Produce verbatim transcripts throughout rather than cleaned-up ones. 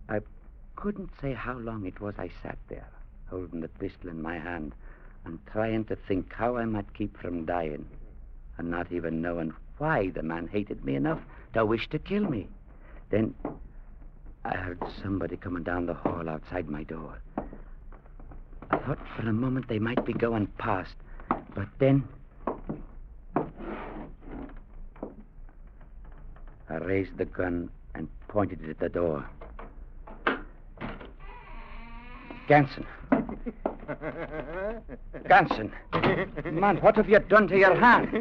I couldn't say how long it was I sat there, holding the pistol in my hand and trying to think how I might keep from dying, and not even knowing why the man hated me enough to wish to kill me. Then I heard somebody coming down the hall outside my door. I thought for a moment they might be going past, but then I raised the gun and pointed it at the door. Ganson. Ganson. Man, what have you done to your hands?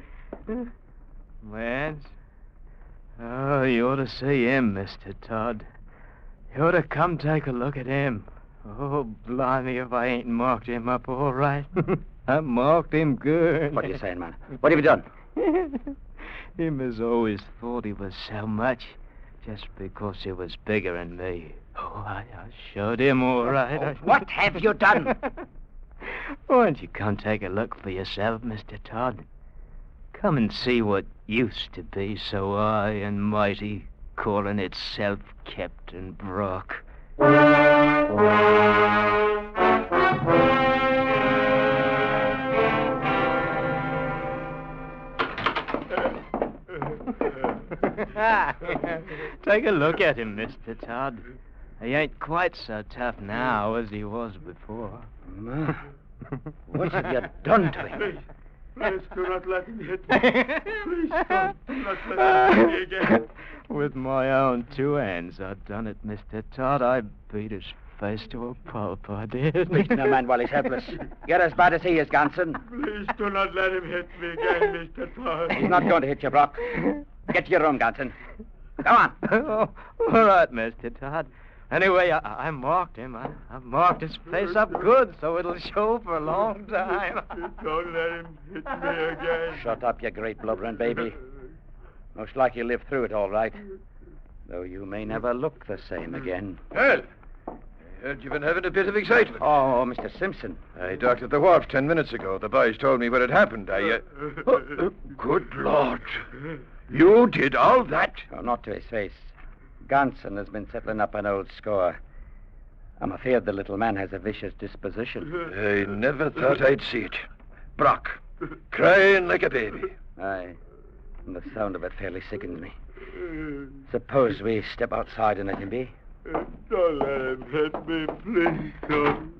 Lance? Oh, you ought to see him, Mister Todd. You ought to come take a look at him. Oh, blimey, if I ain't marked him up all right. I marked him good. What are you saying, man? What have you done? Him has always thought he was so much, just because he was bigger than me. Oh, I, I showed him all right. Oh, what have you done? Why don't you come take a look for yourself, Mister Todd? Come and see what used to be so high and mighty, calling itself Captain Brock. Take a look at him, Mister Todd. He ain't quite so tough now as he was before. Ma, what have you done to him? Please do not let him hit me. Please don't, do not let him hit me again. With my own two hands, I done it, Mister Todd. I beat his face to a pulp, I did. Beating a man while he's helpless. You're as bad as he is, Ganson. Please do not let him hit me again, Mister Todd. He's not going to hit you, Brock. Get to your room, Ganson. Go on. Oh, all right, Mister Todd. Anyway, I, I marked him. I, I marked his place up good, so it'll show for a long time. Don't let him hit me again. Shut up, you great blubbering baby. Most like you live through it all right. Though you may never look the same again. Well, I heard you've been having a bit of excitement. Oh, Mister Simpson. I docked at the wharf ten minutes ago. The boys told me what had happened. I, uh... oh, good Lord. You did all that? Oh, not to his face. Ganson has been settling up an old score. I'm afraid the little man has a vicious disposition. I never thought I'd see it. Brock, crying like a baby. Aye, and the sound of it fairly sickens me. Suppose we step outside and let him be? Don't let him hit me, please don't.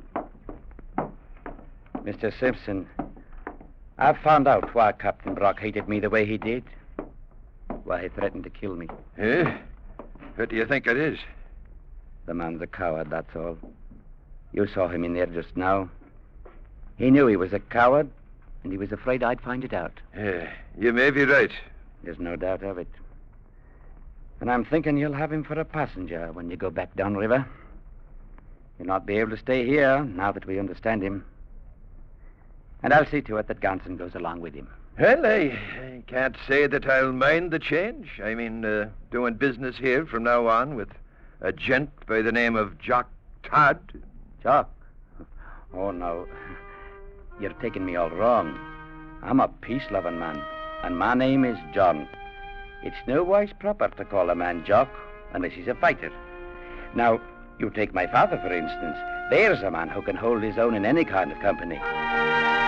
Mister Simpson, I've found out why Captain Brock hated me the way he did. Why he threatened to kill me. Eh? What do you think it is? The man's a coward, that's all. You saw him in there just now. He knew he was a coward, and he was afraid I'd find it out. Yeah, you may be right. There's no doubt of it. And I'm thinking you'll have him for a passenger when you go back downriver. You'll not be able to stay here, now that we understand him. And I'll see to it that Ganson goes along with him. Well, I, I can't say that I'll mind the change. I mean, uh, doing business here from now on with a gent by the name of Jock Todd. Jock? Oh, no. You're taking me all wrong. I'm a peace-loving man, and my name is John. It's no wise proper to call a man Jock unless he's a fighter. Now, you take my father, for instance. There's a man who can hold his own in any kind of company.